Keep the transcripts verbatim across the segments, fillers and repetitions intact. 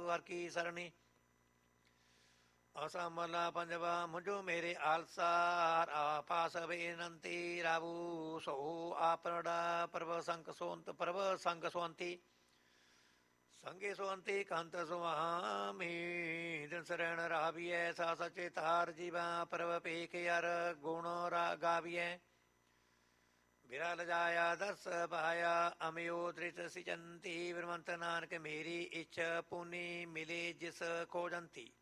ਸਵਰ ਕੀ ਸਰਣੀ। ਅਸਮਲਾ ਪੰਜਵਾ ਮੁਝੋ ਮੇਰੇ ਆਲਸਾਰ ਆਪਾਸ ਬੇਨੰਤੀ ਰਾਵੂ ਸੋ ਆਪਰੜਾ ਪ੍ਰਭ ਸੰਕ ਸੋੰਤ ਪ੍ਰਭ ਸੰਗ ਸੋੰਤੀ ਸੰਗੇ ਸੋੰਤੀ ਕੰਤ ਸੁਆਮੀ ਦਿਨ ਸਰਣ ਰਾਵੀਐ ਸਾ ਸਚੇ ਤਾਰ ਜੀਵਾ ਪ੍ਰਭ ਪੇਖ ਅਰ ਗੁਣ ਰਾ ਗਾਵੀਐ ਬਿਰਲ ਜਾਇਆ ਦਸ ਪਾਇਆ ਅਮਿਓ ਤ੍ਰਿਤ ਸਿਚੰਤੀ ਬ੍ਰਹਮੰਤ ਨਾਨਕ ਮੇਰੀ ਇੱਛ ਪੁਨੀ ਮਿਲੇ ਜਿਸ ਖੋਜੰਤੀ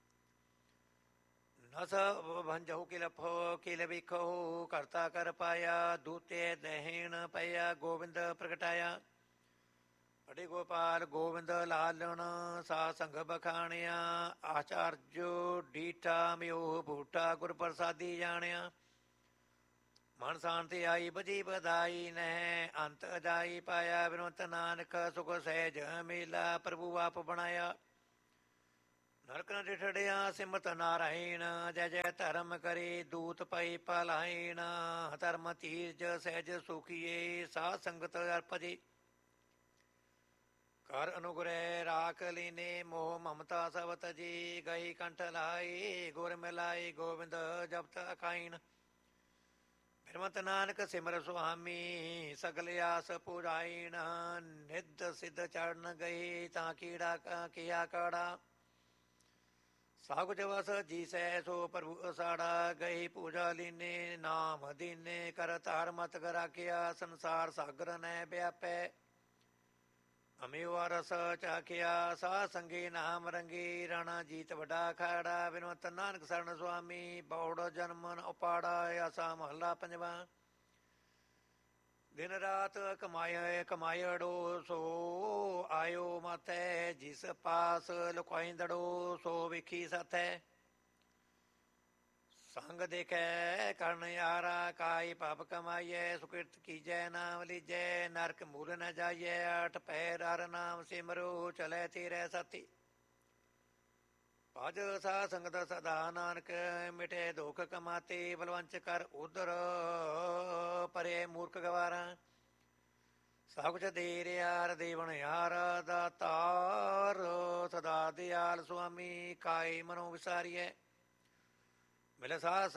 ਨਸ ਭੰਜਹੁ ਕਿਲ ਫੋ ਕਿਲ ਵਿਖੋ ਕਰਤਾ ਕਰ ਪਾਇਆ ਦੂਤੇ ਦਹਿਣ ਪਇਆ ਗੋਬਿੰਦ ਪ੍ਰਗਟਾਇਆ ਅੜੇ ਗੋਪਾਲ ਗੋਬਿੰਦ ਲਾਲਣ ਸਾ ਸੰਗ ਬਖਾਣਿਆ ਆਚਾਰਜੋ ਡੀਠਾ ਮਿਓ ਬੂਟਾ ਗੁਰ ਪ੍ਰਸਾਦੀ ਜਾਣਿਆ ਮਨ ਸ਼ਾਂਤੀ ਆਈ ਬਜੀ ਬਧਾਈ ਨਹਿ ਅੰਤ ਅਜਾਈ ਪਾਇਆ ਬਿਨਵੰਤ ਨਾਨਕ ਸੁਖ ਸਹਿਜ ਮੇਲਾ ਪ੍ਰਭੂ ਆਪ ਬਣਾਇਆ ਨਰਕ ਨ ਡਿਠੜਿਆ ਸਿਮਤ ਨਾਰਾਇਣ ਜੈ ਜੈ ਧਰਮ ਕਰੇ ਦੂਤ ਪਈ ਪਲਾਇਣ ਧਰਮ ਧੀਰਜ ਸਹਿਜ ਸੁਖੀਏ ਸਾਧ ਸੰਗਤ ਅਰਪਜੇ ਕਰ ਅਨੁਗ੍ਰਹਿ ਰਾਖ ਲੀਨੇ ਮੋਹ ਮਮਤਾ ਸਭ ਤਜੀ ਗਈ ਕੰਠ ਲਾਈ ਗੁਰ ਮਿਲਾਈ ਗੋਬਿੰਦ ਜਪਤ ਅਖਾਈਣ ਬਿਰਮਤ ਨਾਨਕ ਸਿਮਰ ਸੁਆਮੀ ਸਗਲ ਆਸ ਪੁਰਾਇਣ ਨਿੱਧ ਸਿੱਧ ਚੜਨ ਗਈ ਤਾਂ ਕੀੜਾ ਕੀਆ ਕਾੜਾ ਸਾਗੁਜ ਵਸ ਜੀ ਸੈ ਸੋ ਪ੍ਰਭੂ ਅਸਾੜਾ ਗਈ ਪੂਜਾ ਲੀਨੇ ਨਾਮ ਦੀਨੇ ਕਰ ਧਾਰ ਮਤ ਕਰਾਖਿਆ ਸੰਸਾਰ ਸਾਗਰ ਨੈ ਵਿਆਪੈ ਅਮਿਓ ਰਸ ਚਾਖਿਆ ਸਾ ਸੰਗੇ ਨਾਮ ਰੰਗੀ ਰਾਣਾ ਜੀਤ ਵੱਡਾ ਖਾੜਾ ਬਿਨਵੰਤ ਨਾਨਕ ਸਰਣ ਸੁਆਮੀ ਬੌੜ ਜਨਮਨ ਉਪਾੜਾ ਆਸਾ ਮਹੱਲਾ ਪੰਜਵਾ ਦਿਨ ਰਾਤ ਕਮਾਇਆ ਕਮਾਇੜੋ ਸੋ ਆਇਓ ਮਾਤੈ ਜਿਸ ਪਾਸ ਲੁਕਾਇਂਦੜੋ ਸੋ ਵੇਖੀ ਸਾਥੈ ਸੰਗ ਦੇਖੈ ਕਰਨ ਯਾਰਾ ਕਾਈ ਪਾਪ ਕਮਾਈਐ ਸੁਕਿਰਤ ਕੀਜੈ ਨਾਮ ਲੀਜੈ ਨਰਕ ਮੂਲ ਨ ਜਾਈਐ ਆਠ ਪੈਰ ਹਰ ਨਾਮ ਸਿਮਰੋ ਚਲੈ ਤੇਰੇ ਸਾਥੀ ਭਜ ਸਾ ਸੰਗਤ ਸਦਾ ਨਾਨਕ ਮਿਟੇ ਦੁਖ ਕਮਾਤੇ ਬਲਵੰਚ ਕਰ ਉਦਰ ਪਰੇ ਮੂਰਖ ਗਵਾਰਾ ਸਭ ਕੁਛ ਦੇ ਰਿਆਰ ਦੇਵਨ ਯਾਰ ਦਾਤਾਰ ਸਦਾ ਦਿਆਲ ਸੁਆਮੀ ਕਾਈ ਮਨੋ ਵਿਸਾਰੀਐ ਮਿਲ ਸਾ